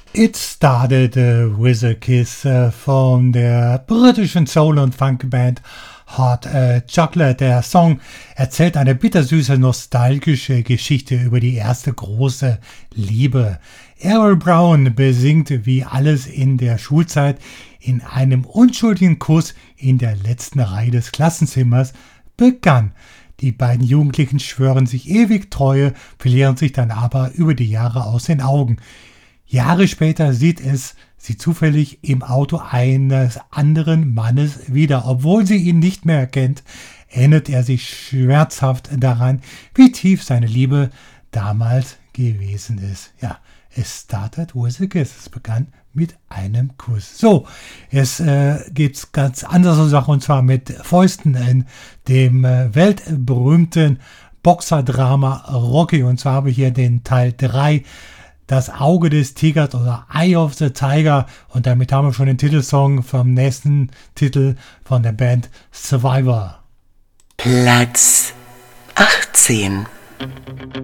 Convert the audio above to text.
It Started with a Kiss von der britischen Soul- und Funkband Hot Chocolate. Der Song erzählt eine bittersüße, nostalgische Geschichte über die erste große Liebe. Errol Brown besingt, wie alles in der Schulzeit in einem unschuldigen Kuss in der letzten Reihe des Klassenzimmers begann. Die beiden Jugendlichen schwören sich ewig Treue, verlieren sich dann aber über die Jahre aus den Augen. Jahre später sieht es sie zufällig im Auto eines anderen Mannes wieder. Obwohl sie ihn nicht mehr erkennt, erinnert er sich schmerzhaft daran, wie tief seine Liebe damals gewesen ist. Ja, es started with a kiss. Es begann mit einem Kuss. So, es geht ganz andere Sache, und zwar mit Fäusten in dem weltberühmten Boxerdrama Rocky. Und zwar habe ich hier den Teil 3, Das Auge des Tigers oder Eye of the Tiger, und damit haben wir schon den Titelsong vom nächsten Titel von der Band Survivor. Platz 18.